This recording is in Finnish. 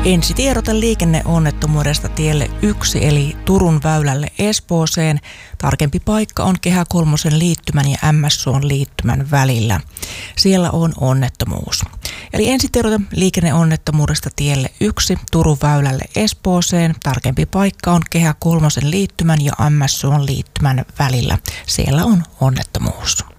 Ensitiedote liikenneonnettomuudesta tielle 1 eli Turun väylälle Espooseen. Tarkempi paikka on Kehä kolmosen liittymän ja MS-suon liittymän välillä. Siellä on onnettomuus. Eli ensitiedote liikenneonnettomuudesta tielle 1 Turun väylälle Espooseen. Tarkempi paikka on Kehä kolmosen liittymän ja MS-suon liittymän välillä. Siellä on onnettomuus.